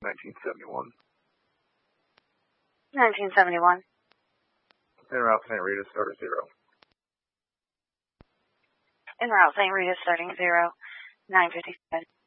1971. 1971. En route St. Rita, starter 0. En route St. Rita, starting 0. 957.